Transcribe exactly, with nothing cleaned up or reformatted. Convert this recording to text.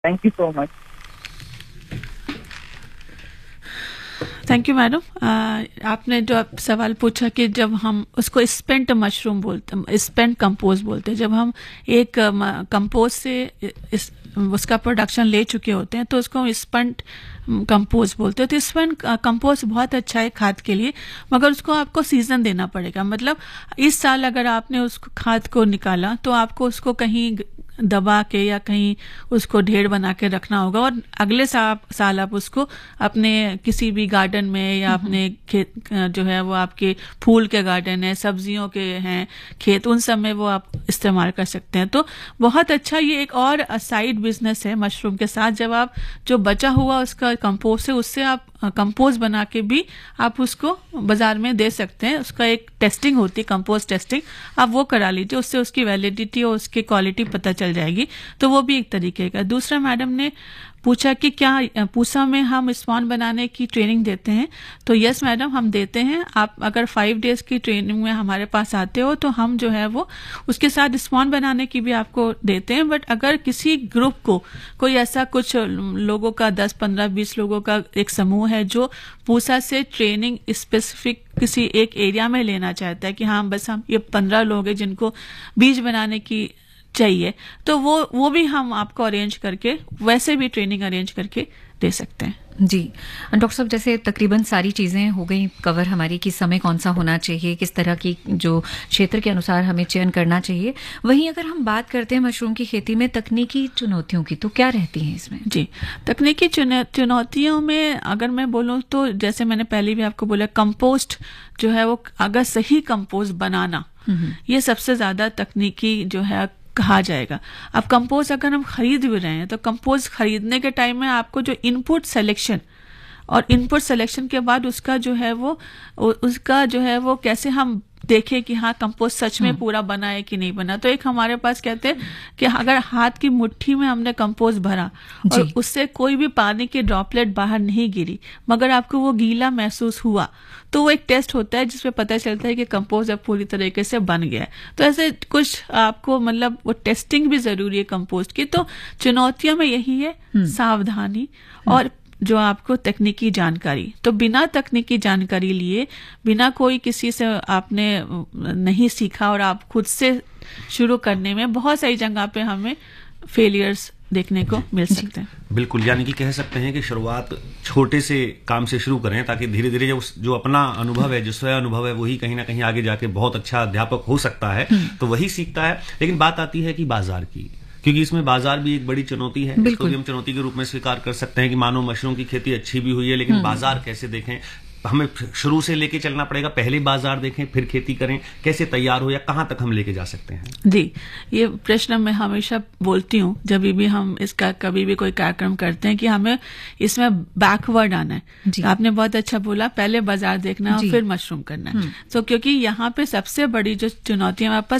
Thank you so much. Thank you madam. आपने जो आप सवाल पूछा कि जब हम उसको स्पेंट मशरूम बोलते हैं, स्पेंट कंपोज बोलते हैं, जब हम एक कंपोज से इस, उसका प्रोडक्शन ले चुके होते हैं तो उसको हम स्पेंट कंपोज बोलते हैं। तो स्पेंट कंपोज बहुत अच्छा है खाद के लिए, मगर उसको आपको सीजन देना पड़ेगा। मतलब इस साल अगर आपने उसको खाद को निकाला तो आपको उसको कहीं दबा के या कहीं उसको ढेर बना के रखना होगा, और अगले साल साल आप उसको अपने किसी भी गार्डन में या अपने खेत जो है वो आपके फूल के गार्डन है, सब्जियों के हैं खेत, उन सब में वो आप इस्तेमाल कर सकते हैं। तो बहुत अच्छा ये एक और साइड बिजनेस है मशरूम के साथ। जब आप जो बचा हुआ उसका कंपोस्ट है उससे आप कंपोस्ट बना के भी आप उसको बाजार में दे सकते हैं। उसका एक टेस्टिंग होती है, कंपोस्ट टेस्टिंग, आप वो करा लीजिए, उससे उसकी वैलिडिटी और उसकी क्वालिटी पता चल जाएगी। तो वो भी एक तरीके का। दूसरा मैडम ने पूछा कि क्या पूसा में हम स्पॉन बनाने की ट्रेनिंग देते हैं। तो यस मैडम, हम देते हैं। आप अगर फाइव डेज की ट्रेनिंग में हमारे पास आते हो तो हम जो है वो उसके साथ स्पॉन बनाने की भी आपको देते हैं। बट अगर किसी ग्रुप को कोई ऐसा कुछ लोगों का दस पंद्रह बीस लोगों का एक समूह है जो पूसा से ट्रेनिंग स्पेसिफिक किसी एक एरिया में लेना चाहता है कि हाँ बस हम ये पंद्रह लोग हैं जिनको बीज बनाने की चाहिए, तो वो वो भी हम आपको अरेंज करके वैसे भी ट्रेनिंग अरेंज करके दे सकते हैं। जी डॉक्टर साहब, जैसे तकरीबन सारी चीज़ें हो गई कवर हमारी कि समय कौन सा होना चाहिए, किस तरह की जो क्षेत्र के अनुसार हमें चयन करना चाहिए, वहीं अगर हम बात करते हैं मशरूम की खेती में तकनीकी चुनौतियों की, तो क्या रहती हैं इसमें? जी, तकनीकी चुनौतियों में अगर मैं बोलूँ तो जैसे मैंने पहले भी आपको बोला, कंपोस्ट जो है वो अगर सही कंपोस्ट बनाना, ये सबसे ज्यादा तकनीकी जो है कहा जाएगा। अब कंपोस्ट अगर हम खरीद भी रहे हैं तो कंपोस्ट खरीदने के टाइम में आपको जो इनपुट सिलेक्शन और इनपुट सिलेक्शन के बाद उसका जो है वो उसका जो है वो कैसे हम देखें कि हाँ कंपोस्ट सच में पूरा बना है कि नहीं बना। तो एक हमारे पास कहते हैं कि अगर हाथ की मुट्ठी में हमने कंपोस्ट भरा और उससे कोई भी पानी की ड्रॉपलेट बाहर नहीं गिरी मगर आपको वो गीला महसूस हुआ, तो वो एक टेस्ट होता है जिसमें पता चलता है कि कंपोस्ट अब पूरी तरीके से बन गया है। तो ऐसे कुछ आपको मतलब वो टेस्टिंग भी जरूरी है कंपोस्ट की। तो चुनौतियों में यही है, सावधानी और जो आपको तकनीकी जानकारी। तो बिना तकनीकी जानकारी लिए, बिना कोई किसी से आपने नहीं सीखा और आप खुद से शुरू करने में बहुत सारी जगह पे हमें फेलियर्स देखने को मिल सकते हैं। बिल्कुल, यानी कि कह सकते हैं कि शुरुआत छोटे से काम से शुरू करें ताकि धीरे धीरे जो जो अपना अनुभव है, जो स्वयं अनुभव है, वही कहीं ना कहीं आगे जाके बहुत अच्छा अध्यापक हो सकता है, तो वही सीखता है। लेकिन बात आती है कि बाजार की, क्योंकि इसमें बाजार भी एक बड़ी चुनौती है। इसको भी हम चुनौती के रूप में स्वीकार कर सकते हैं कि मानो मशरूम की खेती अच्छी भी हुई है लेकिन बाजार कैसे देखें। हमें शुरू से लेके चलना पड़ेगा, पहले बाजार देखें फिर खेती करें, कैसे तैयार हो या कहां तक हम लेके जा सकते हैं? जी, ये प्रश्न मैं हमेशा बोलती हूँ जब भी हम इसका कभी भी कोई कार्यक्रम करते हैं कि हमें इसमें बैकवर्ड आना है। आपने बहुत अच्छा बोला, पहले बाजार देखना और फिर मशरूम करना है। तो क्योंकि यहाँ पे सबसे बड़ी जो चुनौती हमारे पास